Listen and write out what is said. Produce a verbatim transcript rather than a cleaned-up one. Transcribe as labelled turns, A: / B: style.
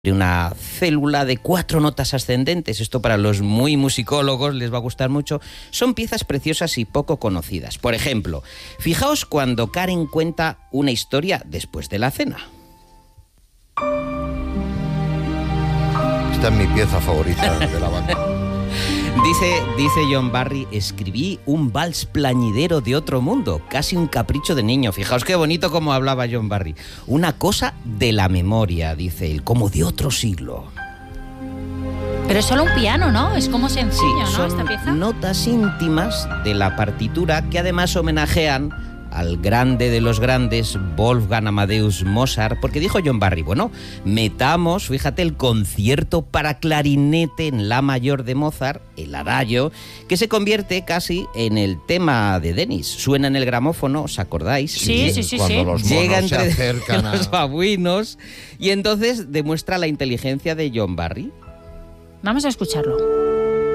A: de una célula de cuatro notas ascendentes. Esto para los muy musicólogos les va a gustar mucho. Son piezas preciosas y poco conocidas. Por ejemplo, fijaos cuando Karen cuenta una historia después de la cena.
B: Esta es mi pieza favorita de la banda.
A: Dice, dice John Barry, escribí un vals plañidero de otro mundo, casi un capricho de niño. Fijaos qué bonito como hablaba John Barry. Una cosa de la memoria, dice él, como de otro siglo.
C: Pero es solo un piano, ¿no? Es como sencillo,
A: Sí,
C: ¿no?
A: son
C: Esta pieza.
A: notas íntimas de la partitura que además homenajean al grande de los grandes, Wolfgang Amadeus Mozart, porque dijo John Barry, bueno, metamos, fíjate, el concierto para clarinete en la mayor de Mozart, el adagio, que se convierte casi en el tema de Denis. Suena en el gramófono, ¿os acordáis?
C: Sí, sí, sí,
B: Cuando
C: sí.
B: los monos
A: Llega
B: se
A: entre
B: acercan a...
A: los babuinos y entonces demuestra la inteligencia de John Barry.
C: Vamos a escucharlo.